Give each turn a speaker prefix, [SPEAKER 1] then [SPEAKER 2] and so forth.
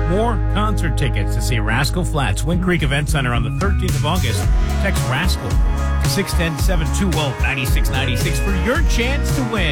[SPEAKER 1] more concert tickets to see Rascal Flatts, Wind Creek Event Center on the 13th of August. Text Rascal to 610-720-9696 for your chance to win.